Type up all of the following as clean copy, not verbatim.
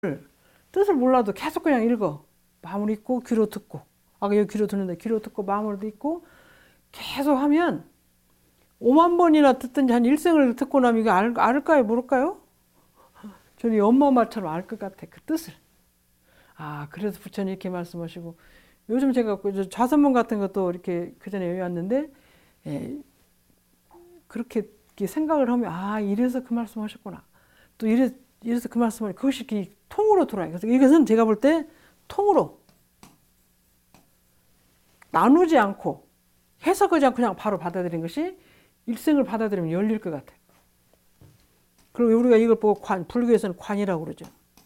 뜻을 몰라도 계속 그냥 읽어. 마음으로 읽고 귀로 듣고. 아까 여기 귀로 듣는데 귀로 듣고 마음으로도 읽고 계속 하면 5만 번이나 듣든지 한 일생을 듣고 나면 이거 알까요? 모를까요? 저는 엄마 말처럼 알 것 같아. 그 뜻을. 그래서 부처님 이렇게 말씀하시고 요즘 제가 좌선문 같은 것도 이렇게 그 전에 외웠는데 그렇게 생각을 하면 이래서 그 말씀하셨구나. 또 이래서 그 말씀을 그것이 이렇게 통으로 돌아요. 그래서 이것은 제가 볼 때 통으로 나누지 않고 해석하지 않고 그냥 바로 받아들인 것이 일생을 받아들이면 열릴 것 같아요. 그리고 우리가 이걸 보고 불교에서는 관이라고 그러죠.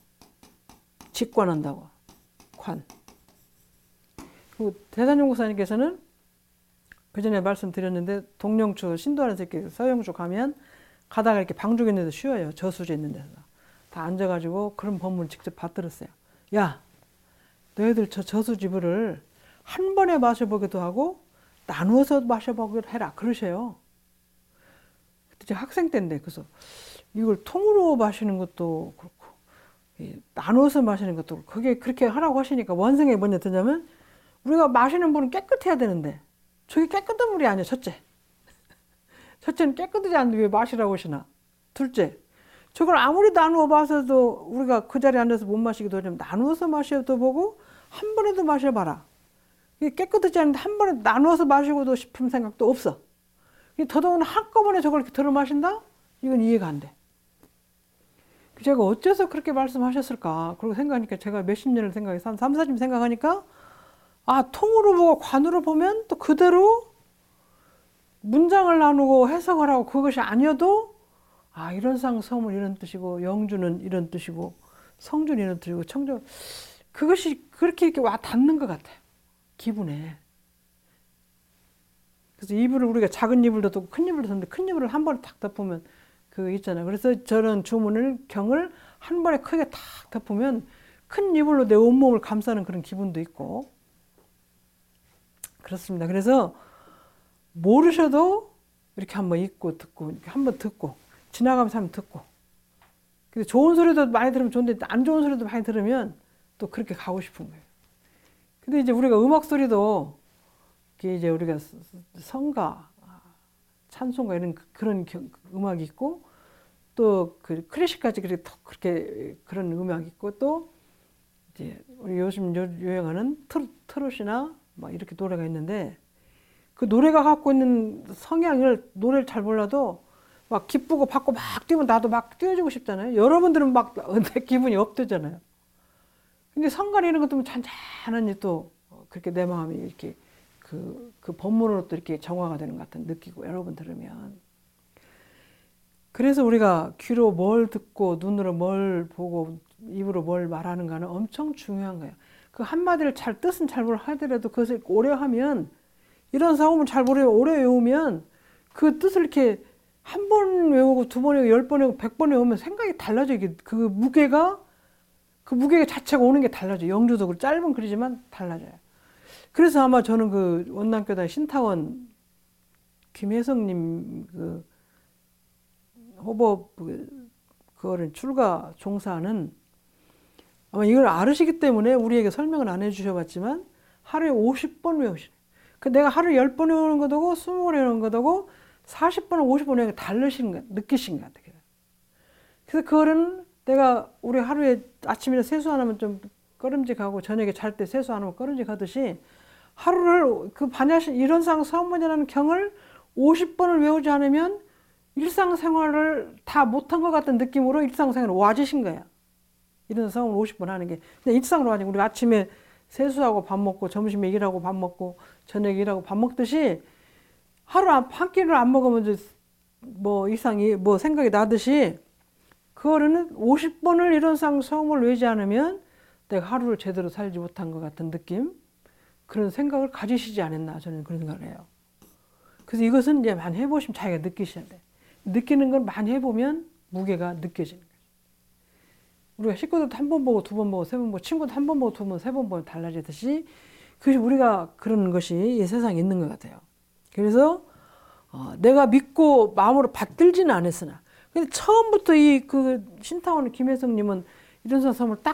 직관한다고. 관. 그리고 대산연구사님께서는 그 전에 말씀드렸는데 동령초 신도하는 새끼 서영주 가면 가다가 이렇게 방죽 있는 데 쉬어요. 저수지 있는 데서. 다 앉아가지고 그런 법문을 직접 받들었어요. 야, 너희들 저수지불을 한 번에 마셔보기도 하고 나누어서 마셔보기도 해라. 그러셔요. 그때 제가 학생 때인데 그래서 이걸 통으로 마시는 것도 그렇고 나누어서 마시는 것도 그렇고 그게 그렇게 하라고 하시니까 원생에 뭐냐 드냐면 우리가 마시는 물은 깨끗해야 되는데 저게 깨끗한 물이 아니야. 첫째는 깨끗하지 않는데 왜 마시라고 하시나. 둘째, 저걸 아무리 나누어 마셔도 우리가 그 자리에 앉아서 못 마시기도 하지만 나누어서 마셔도 보고 한 번에도 마셔봐라. 이게 깨끗하지 않은데 한 번에 나누어서 마시고도 싶은 생각도 없어. 더더구나 한꺼번에 저걸 이렇게 들어 마신다? 이건 이해가 안 돼. 제가 어째서 그렇게 말씀하셨을까? 그러고 생각하니까 제가 몇십 년을 생각해서 한 3, 4년 생각하니까 통으로 보고 관으로 보면 또 그대로 문장을 나누고 해석을 하고 그것이 아니어도 이런 상서문 이런 뜻이고 영주는 이런 뜻이고 성주는 이런 뜻이고 청주 그것이 그렇게 이렇게 와 닿는 것 같아요. 기분에. 그래서 이불을 우리가 작은 이불도 듣고 큰 이불도 듣는데 큰 이불을 한 번에 탁 덮으면 그거 있잖아요. 그래서 저런 주문을 경을 한 번에 크게 탁 덮으면 큰 이불로 내 온몸을 감싸는 그런 기분도 있고 그렇습니다. 그래서 모르셔도 이렇게 한번 읽고 듣고 이렇게 한번 듣고 지나가면서 한번 듣고 근데 좋은 소리도 많이 들으면 좋은데 안 좋은 소리도 많이 들으면 또 그렇게 가고 싶은 거예요. 근데 이제 우리가 음악 소리도 이제 우리가 성가, 찬송가 이런 그런 음악이 있고 또 그 클래식까지 그렇게 그런 음악이 있고 또 이제 우리 요즘 유행하는 트롯이나 막 이렇게 노래가 있는데 그 노래가 갖고 있는 성향을 노래를 잘 몰라도 막 기쁘고 받고 막 뛰면 나도 막 뛰어주고 싶잖아요. 여러분들은 막 내 기분이 업되잖아요. 근데 성가리 이런 것도 잔잔하니 또 그렇게 내 마음이 이렇게 그 법문으로 또 이렇게 정화가 되는 것 같은 느끼고 여러분 들으면 그래서 우리가 귀로 뭘 듣고 눈으로 뭘 보고 입으로 뭘 말하는가는 엄청 중요한 거예요. 그 한마디를 뜻은 잘 하더라도 그것을 오래 하면 이런 사고문 잘 오래 외우면 그 뜻을 이렇게 한 번 외우고 두 번 외우고 10번 외우고 100번 외우면 생각이 달라져. 이게 그 무게가 자체가 오는 게 달라져. 영주도 그 짧은 글이지만 달라져요. 그래서 아마 저는 그 원남교단 신타원 김혜성님 그 호법 그거를 출가 종사는 아마 이걸 알으시기 때문에 우리에게 설명을 안 해주셔봤지만 하루에 50번 외우시네. 내가 하루에 10번 외우는 것하고 20번 외우는 것하고 40번, 50번 외우는 게 다르신 것, 느끼신 것 같아요. 그래서 그거는 내가 우리 하루에 아침에 세수 안 하면 좀 꺼름직하고 저녁에 잘 때 세수 안 하면 꺼름직하듯이 하루를 그 반야신 일원상 서문이라는 경을 50번을 외우지 않으면 일상생활을 다 못한 것 같은 느낌으로 일상생활을 와지신 거야. 이런 상황을 50번 하는 게 그냥 일상으로 와지. 우리 아침에 세수하고 밥 먹고 점심에 일하고 밥 먹고 저녁에 일하고 밥 먹듯이 하루 한 끼를 안 먹으면 뭐 이상이 뭐 생각이 나듯이 그거는 50번을 일원상 성을 외지 않으면 내가 하루를 제대로 살지 못한 것 같은 느낌 그런 생각을 가지시지 않았나 저는 그런 생각을 해요. 그래서 이것은 이제 많이 해보시면 자기가 느끼셔야 돼. 느끼는 걸 많이 해보면 무게가 느껴지는 거예요. 우리가 식구들도 한 번 보고 두 번 보고 세 번 보고 친구도 한 번 보고 두 번 세 번 보면 달라지듯이 그것이 우리가 그런 것이 이 세상에 있는 것 같아요. 그래서 내가 믿고 마음으로 받들지는 않았으나 근데 처음부터 이 그 신타원 김혜성님은 이런 선을 딱